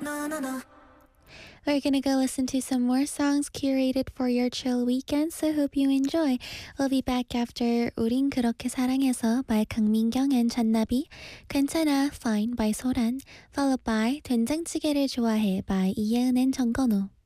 We're gonna go listen to some more songs curated for your chill weekend, so hope you enjoy. We'll be back after 우린 그렇게 사랑해서 by 강민경 and 잔나비, 괜찮아 Fine by 소란, followed by 된장찌개를 좋아해 by 이예은 and 정건우.